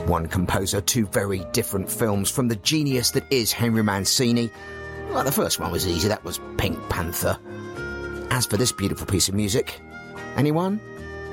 One composer, two very different films from the genius that is Henry Mancini. Well, the first one was easy, that was Pink Panther. As for this beautiful piece of music, anyone?